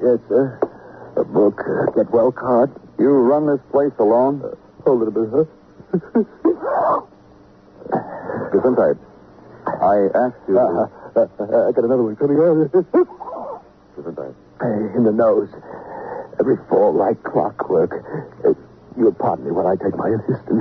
Yes, sir. A book. Get well card. You run this place alone? Hold it a bit, huh? Gesundheit. I asked you to... I got another one coming out. Gesundheit. In the nose. Every fall like clockwork. You'll pardon me when I take my assistant.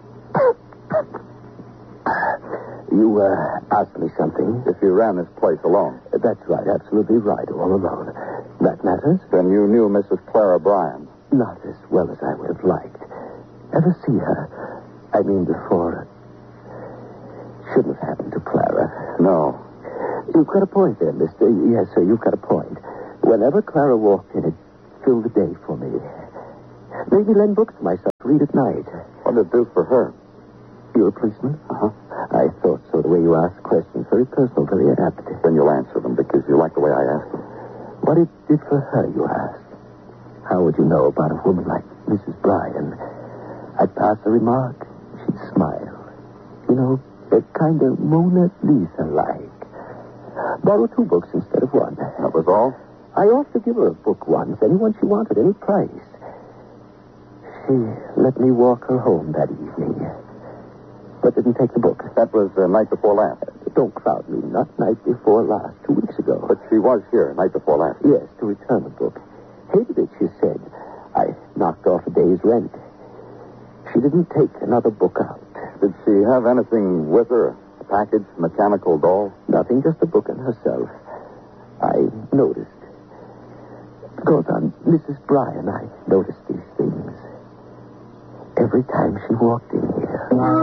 You asked me something. If you ran this place alone. That's right, absolutely right, all alone. That matters? Then you knew Mrs. Clara Bryan. Not as well as I would have liked. Ever see her? I mean, before. Shouldn't have happened to Clara. No. You've got a point there, mister. Yes, sir, you've got a point. Whenever Clara walked in, it filled the day for me. Made me lend books to myself to read at night. What did it do for her? You're a policeman? Uh-huh. I thought so. The way you ask questions, very personal, very apt. Then you'll answer them because you like the way I ask them. What it did for her, you asked. How would you know about a woman like Mrs. Bryan? I'd pass a remark. She'd smile. You know, a kind of Mona Lisa-like. Borrow 2 books instead of 1. That was all? I offered to give her a book once, anyone she wanted, any price. She let me walk her home that evening, but didn't take the book. That was night before last. Don't crowd me. Not night before last. 2 weeks ago. But she was here night before last. Yes, to return the book. Hated it, she said. I knocked off a day's rent. She didn't take another book out. Did she have anything with her? A package, mechanical doll? Nothing, just a book and herself. I noticed. Because on Mrs. Bryan, I noticed these things. Every time she walked in here.